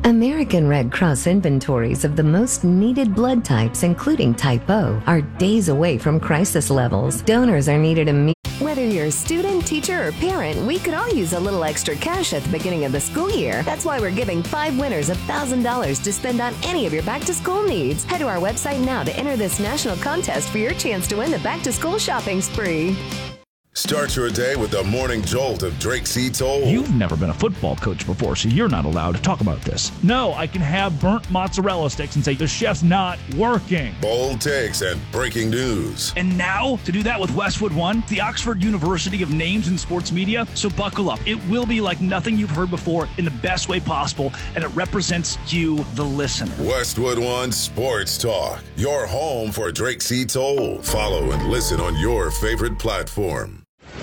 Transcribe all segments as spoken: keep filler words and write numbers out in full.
American Red Cross inventories of the most needed blood types, including type O, are days away from crisis levels. Donors are needed immediately. Whether you're a student, teacher, or parent, we could all use a little extra cash at the beginning of the school year. That's why we're giving five winners one thousand dollars to spend on any of your back-to-school needs. Head to our website now to enter this national contest for your chance to win the back-to-school shopping spree. Start your day with the morning jolt of Drake C. Toll. You've never been a football coach before, so you're not allowed to talk about this. No, I can have burnt mozzarella sticks and say the chef's not working. Bold takes and breaking news. And now, to do that with Westwood One, the Oxford University of Names in Sports Media. So buckle up. It will be like nothing you've heard before in the best way possible, and it represents you, the listener. Westwood One Sports Talk, your home for Drake C. Toll. Follow and listen on your favorite platform.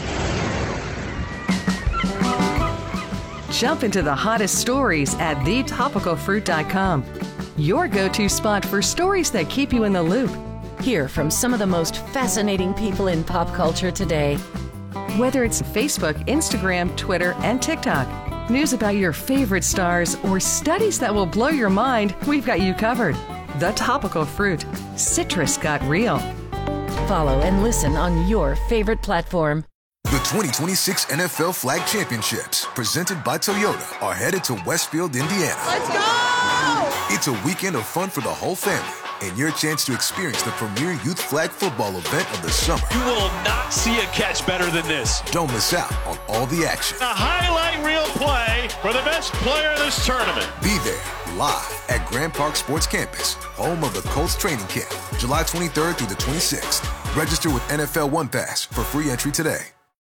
Jump into the hottest stories at the topical fruit dot com. Your go-to spot for stories that keep you in the loop. Hear from some of the most fascinating people in pop culture today. Whether it's Facebook, Instagram, Twitter, and TikTok, news about your favorite stars, or studies that will blow your mind, we've got you covered. The Topical Fruit. Citrus got real. Follow and listen on your favorite platform. The twenty twenty-six N F L Flag Championships, presented by Toyota, are headed to Westfield, Indiana. Let's go! It's a weekend of fun for the whole family and your chance to experience the premier youth flag football event of the summer. You will not see a catch better than this. Don't miss out on all the action. A highlight reel play for the best player in this tournament. Be there, live at Grand Park Sports Campus, home of the Colts training camp, July twenty-third through the twenty-sixth. Register with N F L One Pass for free entry today.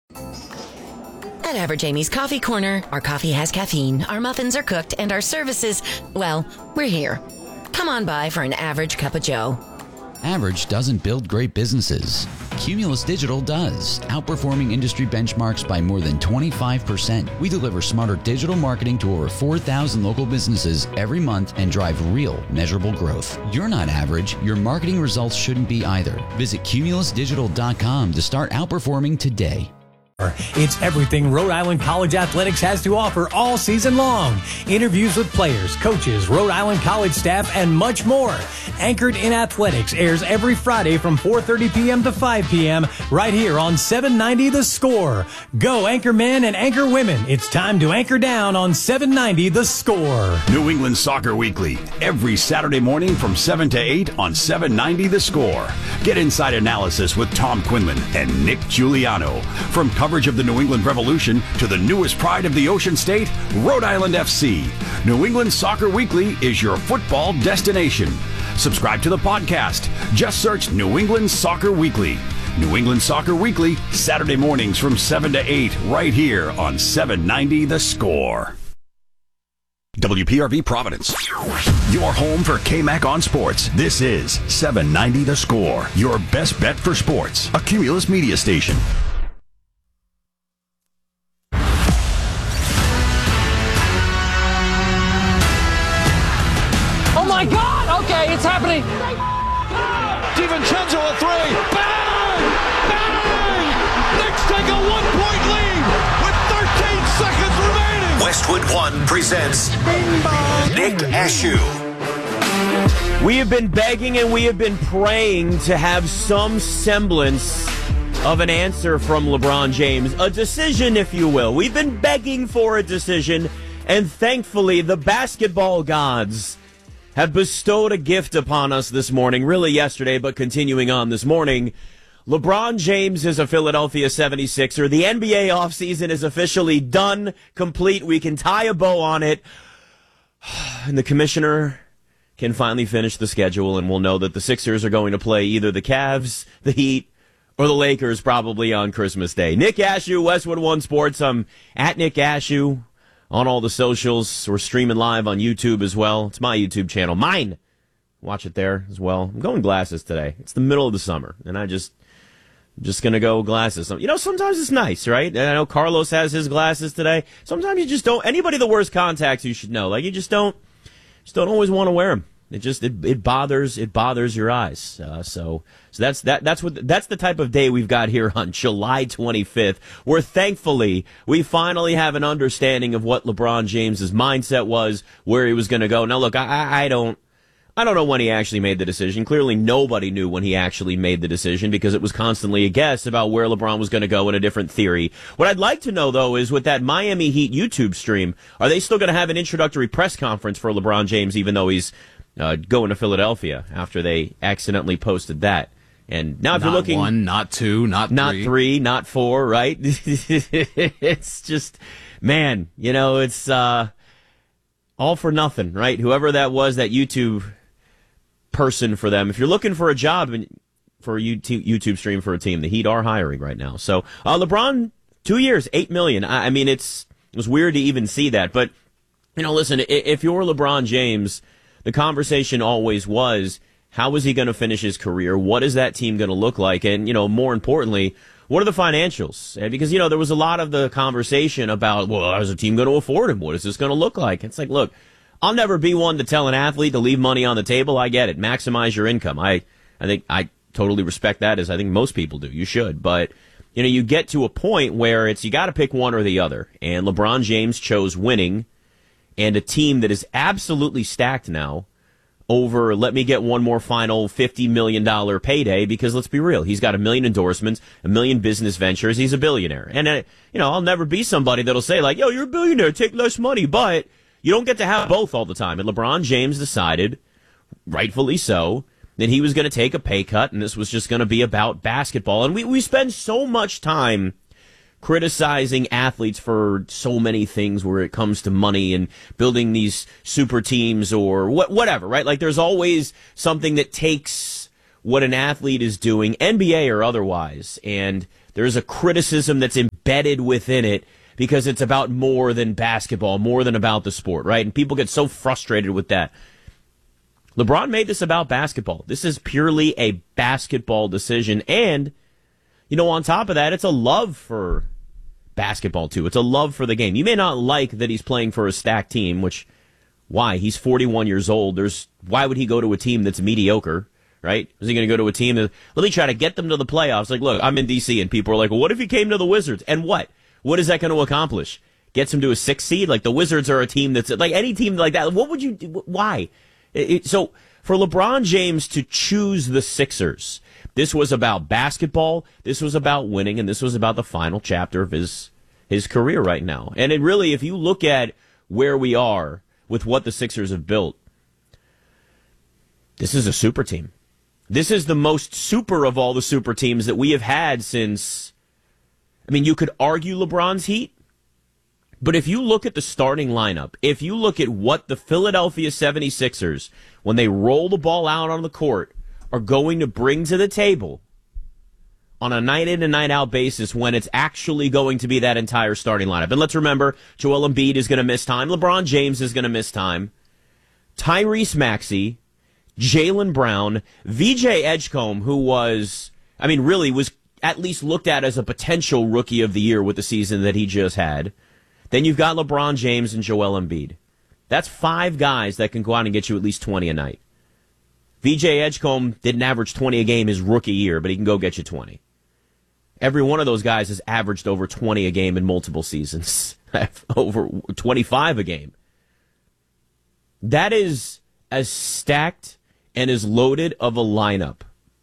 At Average Amy's Coffee Corner, our coffee has caffeine, our muffins are cooked, and our services, well, we're here. Come on by for an average cup of joe. Average doesn't build great businesses. Cumulus Digital does, outperforming industry benchmarks by more than twenty-five percent. We deliver smarter digital marketing to over four thousand local businesses every month and drive real, measurable growth. You're not average. Your marketing results shouldn't be either. Visit cumulus digital dot com to start outperforming today. It's everything Rhode Island College Athletics has to offer all season long. Interviews with players, coaches, Rhode Island College staff, and much more. Anchored in Athletics airs every Friday from four thirty p.m. to five p.m. right here on seven ninety The Score. Go anchor men and anchor women. It's time to anchor down on seven ninety The Score. New England Soccer Weekly, every Saturday morning from seven to eight on seven ninety The Score. Get inside analysis with Tom Quinlan and Nick Giuliano. From coverage of the New England Revolution to the newest pride of the Ocean State, Rhode Island F C. New England Soccer Weekly is your football destination. Subscribe to the podcast. Just search New England Soccer Weekly. New England Soccer Weekly, Saturday mornings from seven to eight, right here on seven ninety The Score. W P R V Providence, your home for K-Mac on sports. This is seven ninety The Score, your best bet for sports. A Cumulus media station. Oh my God! Okay, it's happening. DiVincenzo a three. Bang! Bang! Knicks take a one-point lead with thirteen seconds remaining. Westwood One presents Nick Ashew. We have been begging and we have been praying to have some semblance of an answer from LeBron James. A decision, if you will. We've been begging for a decision, and thankfully the basketball gods have bestowed a gift upon us this morning, really yesterday, but continuing on this morning. LeBron James is a Philadelphia seventy-sixer. The N B A offseason is officially done, complete. We can tie a bow on it. And the commissioner can finally finish the schedule, and we'll know that the Sixers are going to play either the Cavs, the Heat, or the Lakers probably on Christmas Day. Nick Ashew, Westwood One Sports. I'm at Nick Ashew on all the socials. We're streaming live on YouTube as well. It's my YouTube channel. Mine. Watch it there as well. I'm going glasses today. It's the middle of the summer, and I just... Just going to go glasses. You know, sometimes it's nice, right? And I know Carlos has his glasses today. Sometimes you just don't. Anybody that wears contacts, you should know. Like, you just don't just don't always want to wear them. It just it, it bothers it bothers your eyes. Uh, so so that's that that's what that's the type of day we've got here on July twenty-fifth, where thankfully we finally have an understanding of what LeBron James's mindset was, where he was going to go. Now look, I, I don't I don't know when he actually made the decision. Clearly nobody knew when he actually made the decision because it was constantly a guess about where LeBron was going to go in a different theory. What I'd like to know, though, is with that Miami Heat YouTube stream, are they still going to have an introductory press conference for LeBron James, even though he's uh, going to Philadelphia after they accidentally posted that? And now if not you're looking... one, not two, not three. Not three, not four, right? It's just, man, you know, it's uh, all for nothing, right? Whoever that was, that YouTube person for them. If you're looking for a job for a YouTube stream for a team, the Heat are hiring right now. So uh, LeBron, two years, eight million. I, I mean, it's it was weird to even see that. But you know, listen, if you're LeBron James, the conversation always was, how is he going to finish his career? What is that team going to look like? And you know, more importantly, what are the financials? Because you know, there was a lot of the conversation about, well, is the team going to afford him? What is this going to look like? It's like, look, I'll never be one to tell an athlete to leave money on the table. I get it. Maximize your income. I, I think I totally respect that, as I think most people do. You should. But, you know, you get to a point where it's you got to pick one or the other. And LeBron James chose winning and a team that is absolutely stacked now over let me get one more final fifty million dollars payday because let's be real. He's got a million endorsements, a million business ventures. He's a billionaire. And, uh, you know, I'll never be somebody that'll say like, yo, you're a billionaire, take less money, but you don't get to have both all the time. And LeBron James decided, rightfully so, that he was going to take a pay cut, and this was just going to be about basketball. And we, we spend so much time criticizing athletes for so many things where it comes to money and building these super teams or what, whatever, right? Like there's always something that takes what an athlete is doing, N B A or otherwise, and there's a criticism that's embedded within it because it's about more than basketball, more than about the sport, right? And people get so frustrated with that. LeBron made this about basketball. This is purely a basketball decision. And, you know, on top of that, it's a love for basketball, too. It's a love for the game. You may not like that he's playing for a stacked team, which, why? He's forty-one years old. There's why would he go to a team that's mediocre, right? Is he going to go to a team that, let me try to get them to the playoffs? Like, look, I'm in D C, and people are like, well, what if he came to the Wizards? And what? What is that going to accomplish? Gets him to a sixth seed? Like, the Wizards are a team that's, like, any team like that. What would you do? Why? It, it, so, for LeBron James to choose the Sixers, this was about basketball, this was about winning, and this was about the final chapter of his his career right now. And it really, if you look at where we are with what the Sixers have built, this is a super team. This is the most super of all the super teams that we have had since, I mean, you could argue LeBron's Heat, but if you look at the starting lineup, if you look at what the Philadelphia seventy-sixers, when they roll the ball out on the court, are going to bring to the table on a night in and night out basis when it's actually going to be that entire starting lineup. And let's remember, Joel Embiid is going to miss time. LeBron James is going to miss time. Tyrese Maxey, Jaylen Brown, V J Edgecombe, who was, I mean, really was at least looked at as a potential rookie of the year with the season that he just had. Then you've got LeBron James and Joel Embiid. That's five guys that can go out and get you at least twenty a night. V J Edgecombe didn't average twenty a game his rookie year, but he can go get you twenty. Every one of those guys has averaged over twenty a game in multiple seasons. Over twenty-five a game. That is as stacked and as loaded of a lineup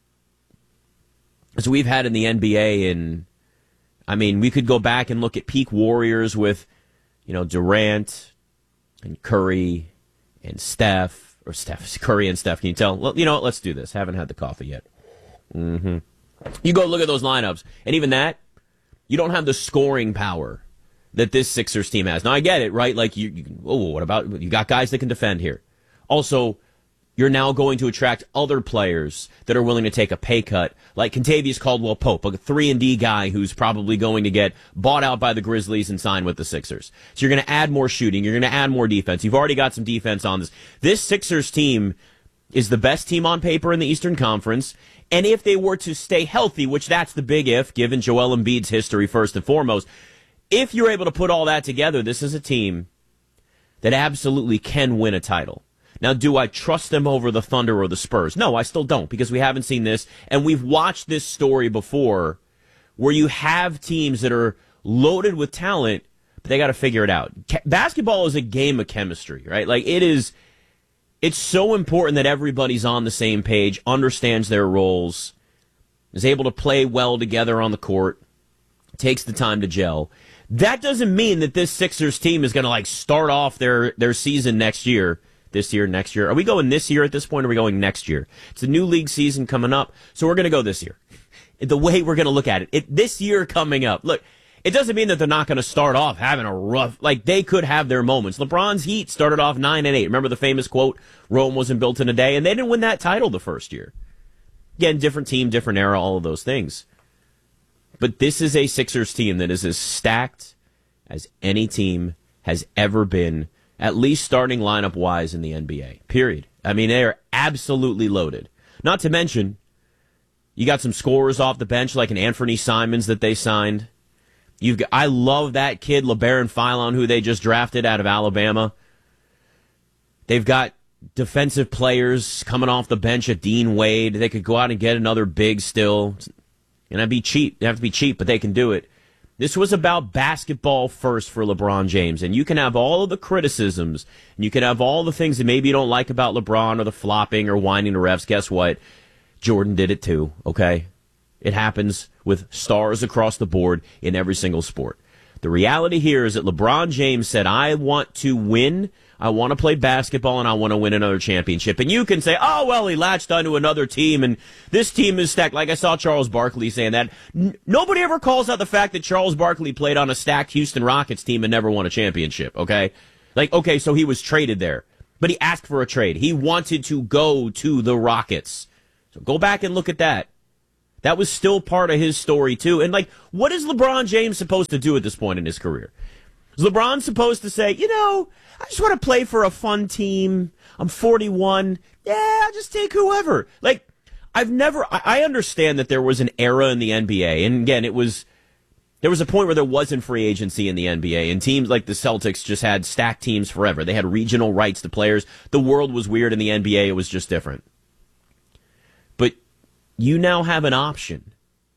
as we've had in the N B A. And, I mean, we could go back and look at peak Warriors with, you know, Durant and Curry and Steph. Or Steph, Curry and Steph. Can you tell? Well, you know what? Let's do this. Haven't had the coffee yet. Mm-hmm. You go look at those lineups, and even that, you don't have the scoring power that this Sixers team has. Now, I get it, right? Like, you, you oh, what about, you got guys that can defend here. Also, you're now going to attract other players that are willing to take a pay cut, like Kentavious Caldwell-Pope, a three and D guy who's probably going to get bought out by the Grizzlies and signed with the Sixers. So you're going to add more shooting. You're going to add more defense. You've already got some defense on this. This Sixers team is the best team on paper in the Eastern Conference. And if they were to stay healthy, which that's the big if, given Joel Embiid's history first and foremost, if you're able to put all that together, this is a team that absolutely can win a title. Now, do I trust them over the Thunder or the Spurs? No, I still don't, because we haven't seen this, and we've watched this story before where you have teams that are loaded with talent, but they got to figure it out. Basketball is a game of chemistry, right? Like, it is, it's so important that everybody's on the same page, understands their roles, is able to play well together on the court, takes the time to gel. That doesn't mean that this Sixers team is going to, like, start off their, their season next year, this year, next year. Are we going this year at this point, or are we going next year? It's a new league season coming up, so we're going to go this year. The way we're going to look at it. it. This year coming up. Look, it doesn't mean that they're not going to start off having a rough, like, they could have their moments. LeBron's Heat started off nine and eight. Remember the famous quote, Rome wasn't built in a day, and they didn't win that title the first year. Again, different team, different era, all of those things. But this is a Sixers team that is as stacked as any team has ever been, at least starting lineup-wise in the N B A, period. I mean, they are absolutely loaded. Not to mention, you got some scorers off the bench like an Anthony Simons that they signed. You've got, I love that kid, LeBaron Philon, who they just drafted out of Alabama. They've got defensive players coming off the bench at Dean Wade. They could go out and get another big still. And I'd be cheap. They have to be cheap, but they can do it. This was about basketball first for LeBron James. And you can have all of the criticisms, and you can have all the things that maybe you don't like about LeBron or the flopping or whining to refs. Guess what? Jordan did it too, okay? It happens with stars across the board in every single sport. The reality here is that LeBron James said, I want to win, I want to play basketball, and I want to win another championship. And you can say, oh, well, he latched onto another team, and this team is stacked. Like I saw Charles Barkley saying that. N- nobody ever calls out the fact that Charles Barkley played on a stacked Houston Rockets team and never won a championship, okay? Like, okay, so he was traded there, but he asked for a trade. He wanted to go to the Rockets. So go back and look at that. That was still part of his story, too. And, like, what is LeBron James supposed to do at this point in his career? Is LeBron supposed to say, you know, I just want to play for a fun team. I'm forty-one. Yeah, I'll just take whoever. Like, I've never, I, I understand that there was an era in the N B A. And, again, it was, there was a point where there wasn't free agency in the N B A. And teams like the Celtics just had stacked teams forever. They had regional rights to players. The world was weird in the N B A. It was just different. But you now have an option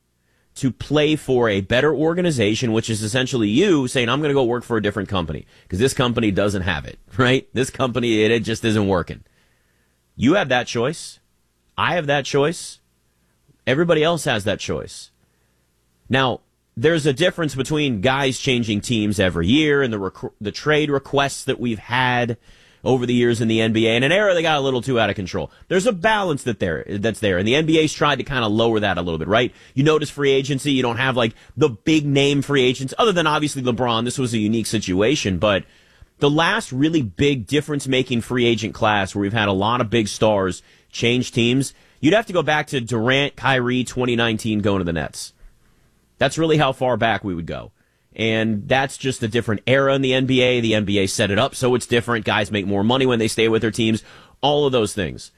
to play for a better organization, which is essentially you saying, I'm going to go work for a different company because this company doesn't have it, right? This company, it, it just isn't working. You have that choice. I have that choice. Everybody else has that choice. Now, there's a difference between guys changing teams every year and the rec- the trade requests that we've had over the years in the N B A. In an era, they got a little too out of control. There's a balance that there that's there, and the N B A's tried to kind of lower that a little bit, right? You notice free agency, you don't have like the big name free agents, other than obviously LeBron. This was a unique situation, but the last really big difference-making free agent class where we've had a lot of big stars change teams, you'd have to go back to Durant, Kyrie, twenty nineteen going to the Nets. That's really how far back we would go. And that's just a different era in the N B A. The N B A set it up so it's different. Guys make more money when they stay with their teams. All of those things.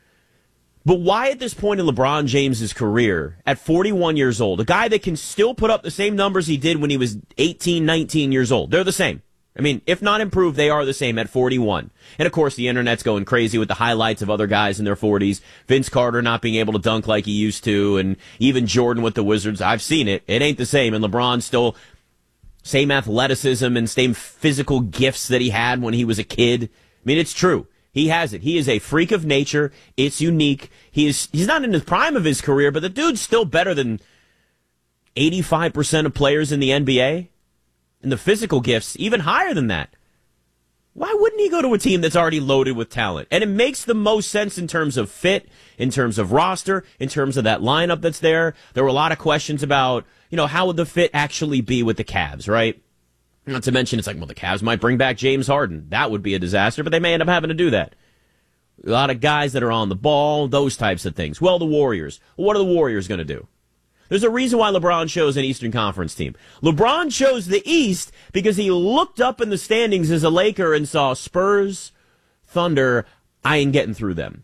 But why at this point in LeBron James's career, at forty-one years old, a guy that can still put up the same numbers he did when he was eighteen, nineteen years old? They're the same. I mean, if not improved, they are the same at forty-one. And of course, the internet's going crazy with the highlights of other guys in their forties. Vince Carter not being able to dunk like he used to, and even Jordan with the Wizards. I've seen it. It ain't the same. And LeBron still same athleticism and same physical gifts that he had when he was a kid. I mean, it's true. He has it. He is a freak of nature. It's unique. He is, he's not in the prime of his career, but the dude's still better than eighty-five percent of players in the N B A. And the physical gifts, even higher than that. Why wouldn't he go to a team that's already loaded with talent? And it makes the most sense in terms of fit, in terms of roster, in terms of that lineup that's there. There were a lot of questions about, you know, how would the fit actually be with the Cavs, right? Not to mention, it's like, well, the Cavs might bring back James Harden. That would be a disaster, but they may end up having to do that. A lot of guys that are on the ball, those types of things. Well, the Warriors. What are the Warriors going to do? There's a reason why LeBron chose an Eastern Conference team. LeBron chose the East because he looked up in the standings as a Laker and saw Spurs, Thunder, I ain't getting through them.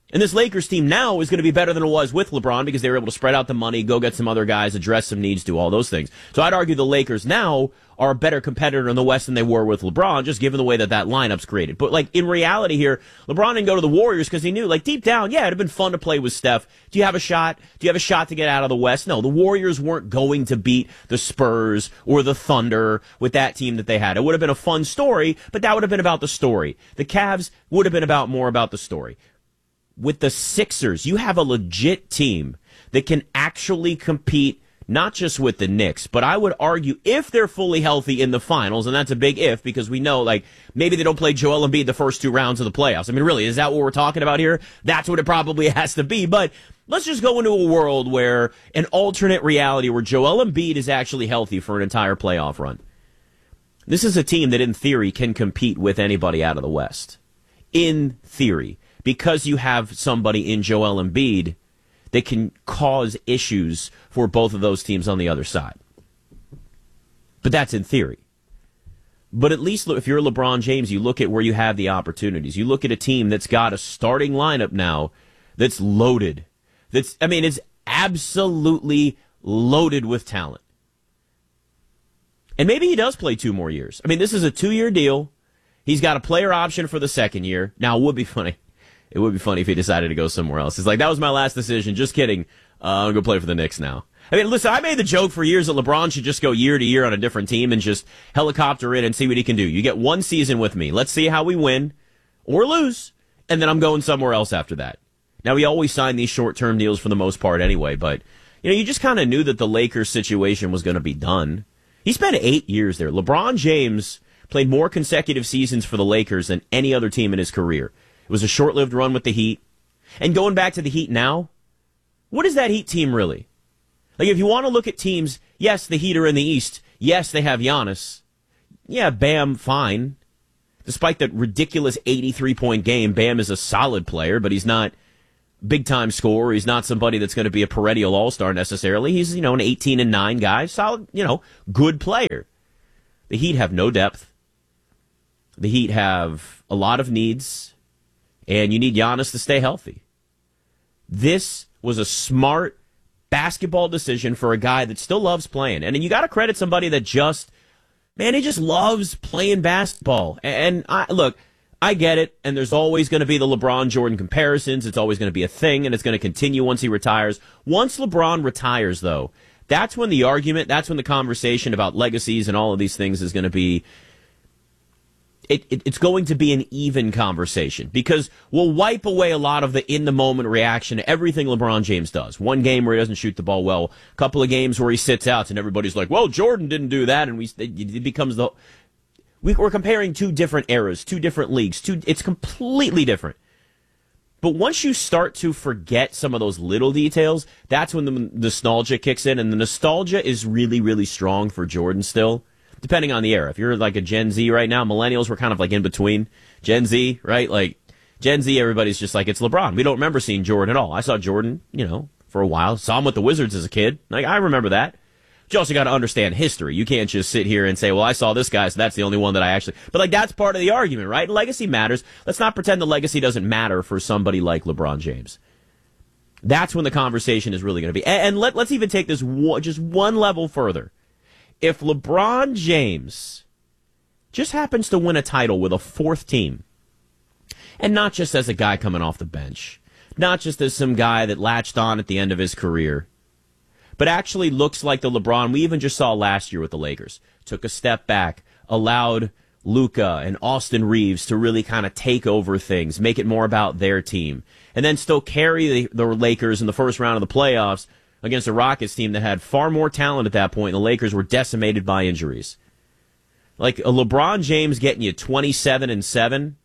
And this Lakers team now is going to be better than it was with LeBron because they were able to spread out the money, go get some other guys, address some needs, do all those things. So I'd argue the Lakers now are a better competitor in the West than they were with LeBron, just given the way that that lineup's created. But, like, in reality here, LeBron didn't go to the Warriors because he knew, like, deep down, yeah, it'd have been fun to play with Steph. Do you have a shot? Do you have a shot to get out of the West? No, the Warriors weren't going to beat the Spurs or the Thunder with that team that they had. It would have been a fun story, but that would have been about the story. The Cavs would have been about more about the story. With the Sixers, you have a legit team that can actually compete not just with the Knicks, but I would argue if they're fully healthy in the finals, and that's a big if because we know, like, maybe they don't play Joel Embiid the first two rounds of the playoffs. I mean, really, is that what we're talking about here? That's what it probably has to be. But let's just go into a world where an alternate reality where Joel Embiid is actually healthy for an entire playoff run. This is a team that, in theory, can compete with anybody out of the West. In theory. Because you have somebody in Joel Embiid that can cause issues for both of those teams on the other side. But that's in theory. But at least if you're LeBron James, you look at where you have the opportunities. You look at a team that's got a starting lineup now that's loaded. That's, I mean, it's absolutely loaded with talent. And maybe he does play two more years. I mean, this is a two-year deal. He's got a player option for the second year. Now, it would be funny. It would be funny if he decided to go somewhere else. It's like, that was my last decision. Just kidding. Uh, I'm going to go play for the Knicks now. I mean, listen, I made the joke for years that LeBron should just go year to year on a different team and just helicopter in and see what he can do. You get one season with me. Let's see how we win or lose. And then I'm going somewhere else after that. Now, we always sign these short-term deals for the most part anyway, but, you know, you just kind of knew that the Lakers situation was going to be done. He spent eight years there. LeBron James played more consecutive seasons for the Lakers than any other team in his career. It was a short-lived run with the Heat. And going back to the Heat now, what is that Heat team really? Like, if you want to look at teams, yes, the Heat are in the East. Yes, they have Giannis. Yeah, Bam, fine. Despite that ridiculous eighty-three point game, Bam is a solid player, but he's not big-time scorer. He's not somebody that's going to be a perennial all-star necessarily. He's, you know, an eighteen and nine guy. Solid, you know, good player. The Heat have no depth. The Heat have a lot of needs. And you need Giannis to stay healthy. This was a smart basketball decision for a guy that still loves playing. And you got to credit somebody that just, man, he just loves playing basketball. And I look, I get it. And there's always going to be the LeBron Jordan comparisons. It's always going to be a thing, and it's going to continue once he retires. Once LeBron retires, though, that's when the argument, that's when the conversation about legacies and all of these things is going to be. It, it, it's going to be an even conversation because we'll wipe away a lot of the in-the-moment reaction to everything LeBron James does. One game where he doesn't shoot the ball well, a couple of games where he sits out, and everybody's like, well, Jordan didn't do that, and we it becomes the... We, we're comparing two different eras, two different leagues. Two, it's completely different. But once you start to forget some of those little details, that's when the nostalgia kicks in, and the nostalgia is really, really strong for Jordan still. Depending on the era. If you're like a Gen Z right now, millennials were kind of like in between. Gen Z, right? Like, Gen Z, everybody's just like, it's LeBron. We don't remember seeing Jordan at all. I saw Jordan, you know, for a while. Saw him with the Wizards as a kid. Like, I remember that. But you also got to understand history. You can't just sit here and say, well, I saw this guy, so that's the only one that I actually... But, like, that's part of the argument, right? Legacy matters. Let's not pretend the legacy doesn't matter for somebody like LeBron James. That's when the conversation is really going to be. And, and let, let's even take this one, just one level further. If LeBron James just happens to win a title with a fourth team, and not just as a guy coming off the bench, not just as some guy that latched on at the end of his career, but actually looks like the LeBron we even just saw last year with the Lakers, took a step back, allowed Luka and Austin Reeves to really kind of take over things, make it more about their team, and then still carry the, the Lakers in the first round of the playoffs against a Rockets team that had far more talent at that point, and the Lakers were decimated by injuries. Like a LeBron James getting you twenty-seven and seven.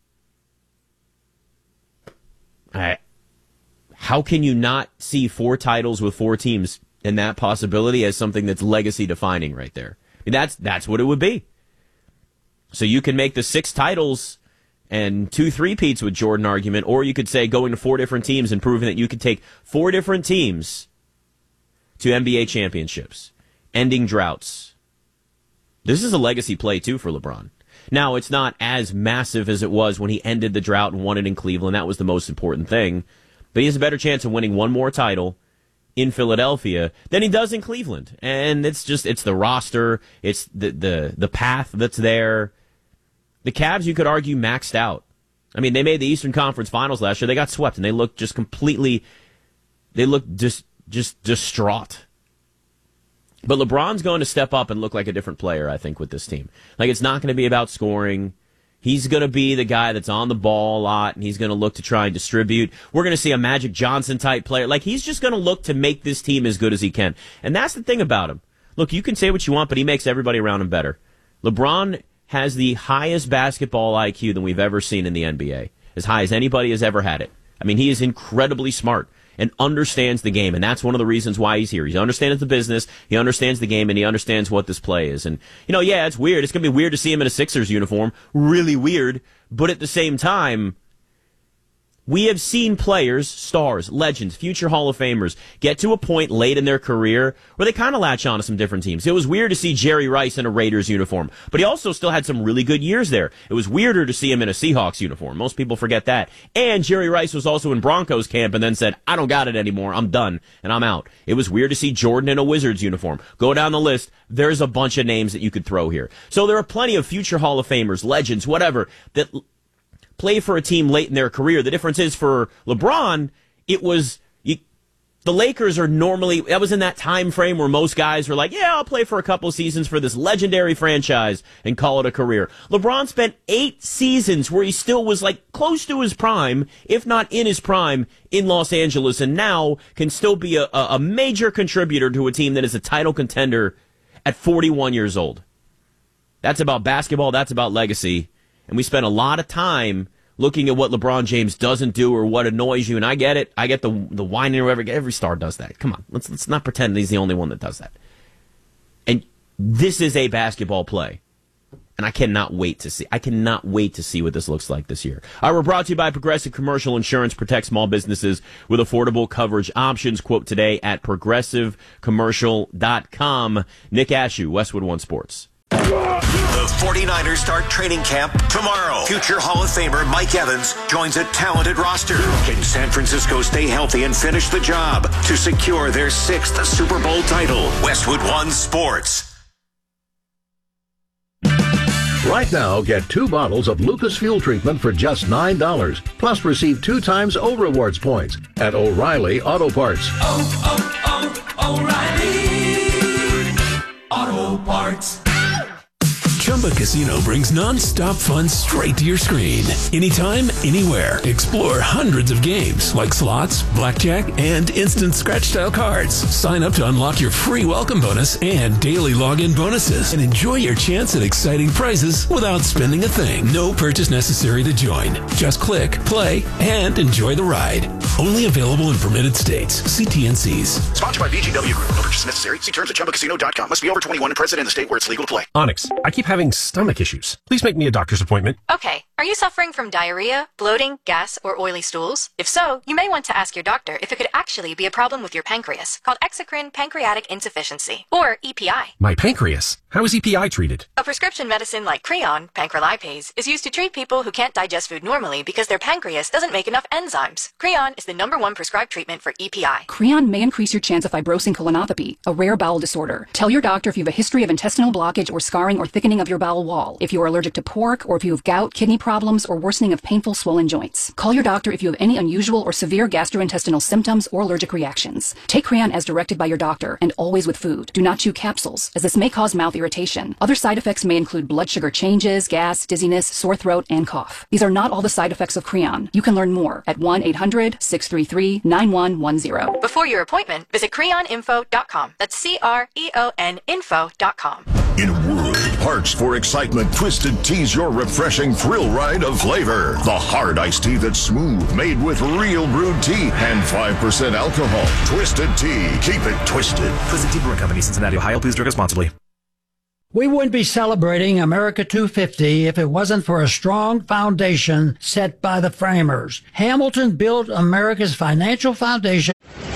I, how can you not see four titles with four teams in that possibility as something that's legacy defining right there? I mean, that's that's what it would be. So you can make the six titles and two three-peats with Jordan argument, or you could say going to four different teams and proving that you could take four different teams to N B A championships, ending droughts. This is a legacy play, too, for LeBron. Now, it's not as massive as it was when he ended the drought and won it in Cleveland. That was the most important thing. but he has a better chance of winning one more title in Philadelphia than he does in Cleveland. And it's just, it's the roster, it's the, the, the path that's there. The Cavs, you could argue, maxed out. I mean, they made the Eastern Conference Finals last year. They got swept, and they looked just completely, they looked just, just distraught. But LeBron's going to step up and look like a different player, I think, with this team. Like, it's not going to be about scoring. He's going to be the guy that's on the ball a lot, and he's going to look to try and distribute. We're going to see a Magic Johnson-type player. Like, he's just going to look to make this team as good as he can. And that's the thing about him. Look, you can say what you want, but he makes everybody around him better. LeBron has the highest basketball I Q than we've ever seen in the N B A, as high as anybody has ever had it. I mean, he is incredibly smart and understands the game, and that's one of the reasons why he's here. He understands the business, he understands the game, and he understands what this play is. And, you know, yeah, it's weird. It's going to be weird to see him in a Sixers uniform. Really weird. But at the same time, we have seen players, stars, legends, future Hall of Famers get to a point late in their career where they kind of latch on to some different teams. It was weird to see Jerry Rice in a Raiders uniform, but he also still had some really good years there. It was weirder to see him in a Seahawks uniform. Most people forget that. And Jerry Rice was also in Broncos camp and then said, I don't got it anymore. I'm done and I'm out. It was weird to see Jordan in a Wizards uniform. Go down the list. There's a bunch of names that you could throw here. So there are plenty of future Hall of Famers, legends, whatever, that play for a team late in their career. The difference is for LeBron, it was you, the Lakers are normally, that was in that time frame where most guys were like, yeah, I'll play for a couple seasons for this legendary franchise and call it a career. LeBron spent eight seasons where he still was like close to his prime, if not in his prime, in Los Angeles, and now can still be a, a major contributor to a team that is a title contender at forty-one years old. That's about basketball. That's about legacy. And we spent a lot of time looking at what LeBron James doesn't do or what annoys you. And I get it. I get the the whining or whatever. Every star does that. Come on. Let's let's not pretend he's the only one that does that. And this is a basketball play. And I cannot wait to see. I cannot wait to see what this looks like this year. All right, we're brought to you by Progressive Commercial Insurance. Protect small businesses with affordable coverage options. Quote today at progressive commercial dot com. Nick Ashew, Westwood One Sports. The 49ers start training camp tomorrow. Future Hall of Famer Mike Evans joins a talented roster. Can San Francisco stay healthy and finish the job to secure their sixth Super Bowl title? Westwood One Sports. Right now, get two bottles of Lucas Fuel Treatment for just nine dollars. Plus, receive two times O Rewards points at O'Reilly Auto Parts. Oh, oh, oh, O'Reilly Auto Parts. Chumba Casino brings non-stop fun straight to your screen. Anytime, anywhere. Explore hundreds of games like slots, blackjack, and instant scratch-style cards. Sign up to unlock your free welcome bonus and daily login bonuses. And enjoy your chance at exciting prizes without spending a thing. No purchase necessary to join. Just click, play, and enjoy the ride. Only available in permitted states. See T N Cs. Sponsored by B G W Group. No purchase necessary. See terms at chumba casino dot com. Must be over twenty-one and present in the state where it's legal to play. Onyx, I keep having stomach issues. Please make me a doctor's appointment. Okay. Are you suffering from diarrhea, bloating, gas, or oily stools? If so, you may want to ask your doctor if it could actually be a problem with your pancreas, called exocrine pancreatic insufficiency, or E P I. My pancreas? How is E P I treated? A prescription medicine like Creon, pancrelipase, is used to treat people who can't digest food normally because their pancreas doesn't make enough enzymes. Creon is the number one prescribed treatment for E P I. Creon may increase your chance of fibrosing colonopathy, a rare bowel disorder. Tell your doctor if you have a history of intestinal blockage or scarring or thickening of your bowel wall, if you are allergic to pork, or if you have gout, kidney problems, or worsening of painful swollen joints. Call your doctor if you have any unusual or severe gastrointestinal symptoms or allergic reactions. Take Creon as directed by your doctor, and always with food. Do not chew capsules, as this may cause mouth irritation. Other side effects may include blood sugar changes, gas, dizziness, sore throat, and cough. These are not all the side effects of Creon. You can learn more at one eight hundred six three three nine one one zero. Before your appointment, visit creon info dot com. That's C R E O N info dot com. In a world parched for excitement, Twisted Tea's your refreshing thrill ride of flavor. The hard iced tea that's smooth, made with real brewed tea and five percent alcohol. Twisted Tea. Keep it twisted. Twisted Tea Brewing Company, Cincinnati, Ohio. Please drink responsibly. We wouldn't be celebrating America two fifty if it wasn't for a strong foundation set by the framers. Hamilton built America's financial foundation.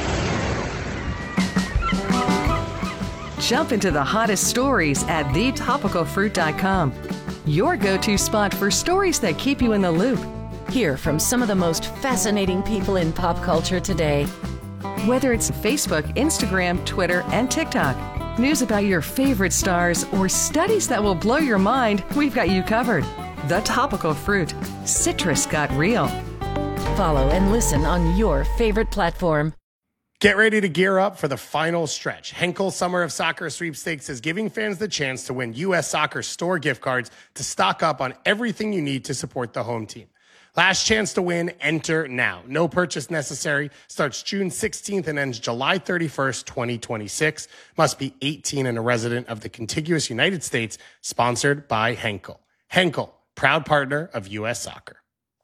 Jump into the hottest stories at the topical fruit dot com. Your go-to spot for stories that keep you in the loop. Hear from some of the most fascinating people in pop culture today. Whether it's Facebook, Instagram, Twitter, and TikTok, news about your favorite stars, or studies that will blow your mind, we've got you covered. The Topical Fruit. Citrus got real. Follow and listen on your favorite platform. Get ready to gear up for the final stretch. Henkel Summer of Soccer Sweepstakes is giving fans the chance to win U S Soccer store gift cards to stock up on everything you need to support the home team. Last chance to win, enter now. No purchase necessary. Starts June sixteenth and ends July thirty-first, twenty twenty-six. Must be eighteen and a resident of the contiguous United States. Sponsored by Henkel. Henkel, proud partner of U S Soccer.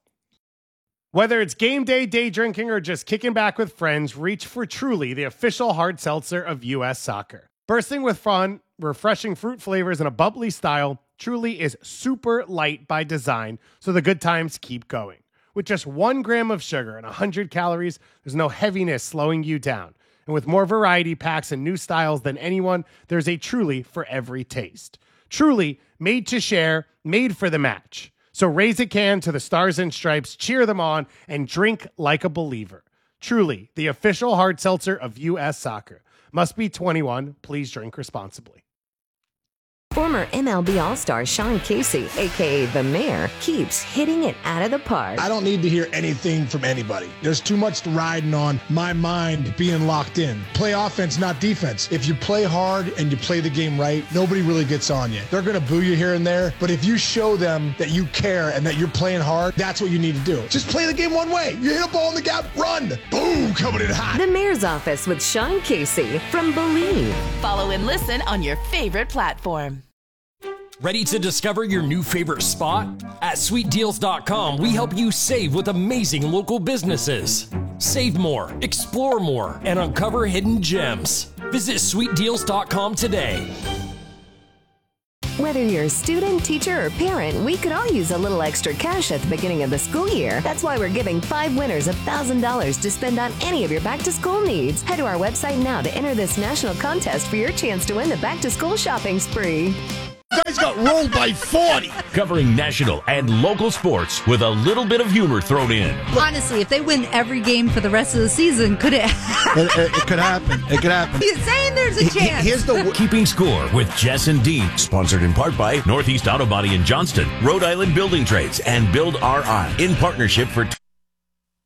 Whether it's game day, day drinking, or just kicking back with friends, reach for Truly, the official hard seltzer of U S Soccer. Bursting with fun, refreshing fruit flavors, and a bubbly style, Truly is super light by design, so the good times keep going. With just one gram of sugar and one hundred calories, there's no heaviness slowing you down. And with more variety packs and new styles than anyone, there's a Truly for every taste. Truly, made to share, made for the match. So raise a can to the Stars and Stripes, cheer them on, and drink like a believer. Truly, the official hard seltzer of U S Soccer. Must be twenty-one. Please drink responsibly. Former M L B All-Star Sean Casey, a k a. The Mayor, keeps hitting it out of the park. I don't need to hear anything from anybody. There's too much riding on my mind being locked in. Play offense, not defense. If you play hard and you play the game right, nobody really gets on you. They're going to boo you here and there, but if you show them that you care and that you're playing hard, that's what you need to do. Just play the game one way. You hit a ball in the gap, run. Boom, coming in hot. The Mayor's Office with Sean Casey from Believe. Follow and listen on your favorite platform. Ready to discover your new favorite spot? At sweet deals dot com, we help you save with amazing local businesses. Save more, explore more, and uncover hidden gems. Visit sweet deals dot com today. Whether you're a student, teacher, or parent, we could all use a little extra cash at the beginning of the school year. That's why we're giving five winners one thousand dollars to spend on any of your back-to-school needs. Head to our website now to enter this national contest for your chance to win the back-to-school shopping spree. You guys got rolled by forty. Covering national and local sports with a little bit of humor thrown in. Honestly, if they win every game for the rest of the season, could it it, it, it could happen. It could happen. He's saying there's a chance. Here's the Keeping Score with Jess and Dean. Sponsored in part by Northeast Auto Body in Johnston, Rhode Island Building Trades, and Build R I. In partnership for